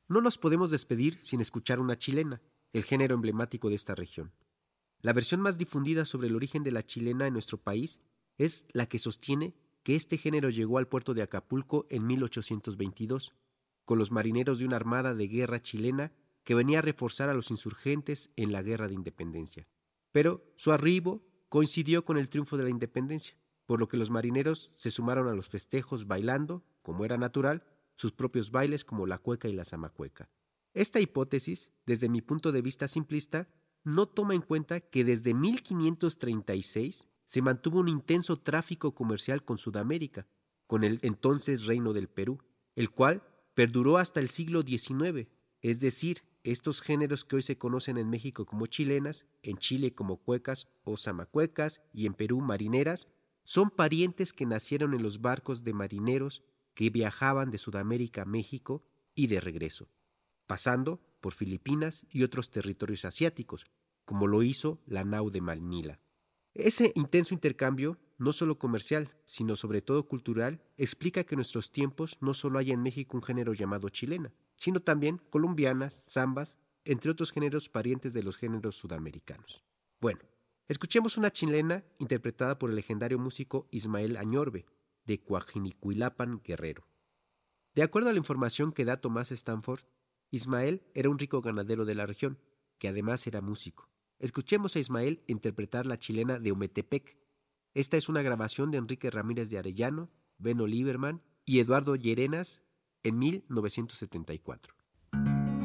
No nos podemos despedir sin escuchar una chilena, el género emblemático de esta región. La versión más difundida sobre el origen de la chilena en nuestro país es la que sostiene que este género llegó al puerto de Acapulco en 1822, con los marineros de una armada de guerra chilena que venía a reforzar a los insurgentes en la Guerra de Independencia. Pero su arribo coincidió con el triunfo de la independencia, por lo que los marineros se sumaron a los festejos bailando, como era natural, sus propios bailes como la cueca y la zamacueca. Esta hipótesis, desde mi punto de vista simplista, no toma en cuenta que desde 1536 se mantuvo un intenso tráfico comercial con Sudamérica, con el entonces Reino del Perú, el cual perduró hasta el siglo XIX, es decir, estos géneros que hoy se conocen en México como chilenas, en Chile como cuecas o zamacuecas y en Perú marineras, son parientes que nacieron en los barcos de marineros que viajaban de Sudamérica a México y de regreso, pasando por Filipinas y otros territorios asiáticos, como lo hizo la nao de Manila. Ese intenso intercambio, no solo comercial, sino sobre todo cultural, explica que en nuestros tiempos no solo hay en México un género llamado chilena, sino también colombianas, zambas, entre otros géneros parientes de los géneros sudamericanos. Bueno, escuchemos una chilena interpretada por el legendario músico Ismael Añorbe, de Coajinicuilapan, Guerrero. De acuerdo a la información que da Tomás Stanford, Ismael era un rico ganadero de la región, que además era músico. Escuchemos a Ismael interpretar la chilena de Ometepec. Esta es una grabación de Enrique Ramírez de Arellano, Beno Lieberman y Eduardo Llerenas en 1974.